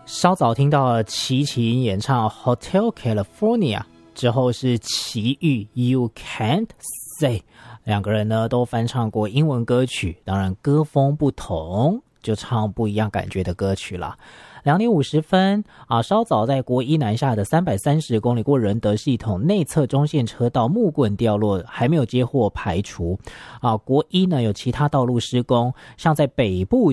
稍早听到了齐秦演唱 Hotel California 之后是齐豫 You Can't Say， 两个人呢都翻唱过英文歌曲，当然歌风不同就唱不一样感觉的歌曲啦。2点50分稍早在国一南下的330公里过仁德系统内侧中线车道木棍掉落，还没有接获排除国一呢有其他道路施工，像在北部